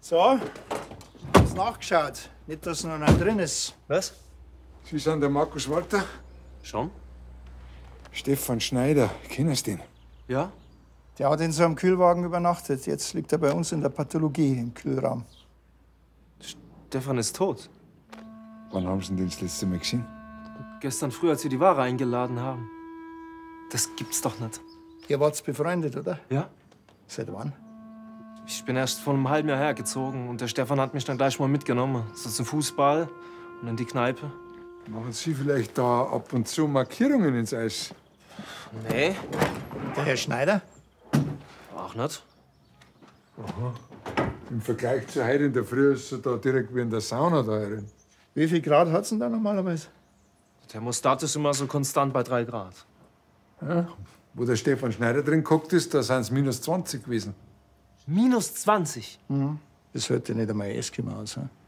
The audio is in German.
So, hab's nachgeschaut. Nicht, dass noch einer drin ist. Was? Sie sind der Markus Walter? Schon? Stefan Schneider, kennen Sie den? Ja? Der hat in so einem Kühlwagen übernachtet. Jetzt liegt er bei uns in der Pathologie im Kühlraum. Stefan ist tot. Wann haben Sie ihn denn das letzte Mal gesehen? Gestern früh, als wir die Ware eingeladen haben. Das gibt's doch nicht. Ihr wart befreundet, oder? Ja? Seit wann? Ich bin erst vor einem halben Jahr hergezogen und der Stefan hat mich dann gleich mal mitgenommen. So zum Fußball und in die Kneipe. Machen Sie vielleicht da ab und zu Markierungen ins Eis? Nee, Der Herr Schneider? auch nicht. Im Vergleich zu heute in der Früh ist er da direkt wie in der Sauna da drin. Wie viel Grad hat's denn da normalerweise? Der Thermostat ist immer so konstant bei 3 Grad. Ja. Wo der Stefan Schneider drin geguckt ist, da sind es minus 20 gewesen. Minus 20? Das hört ja nicht einmal Eskimo aus. Hm?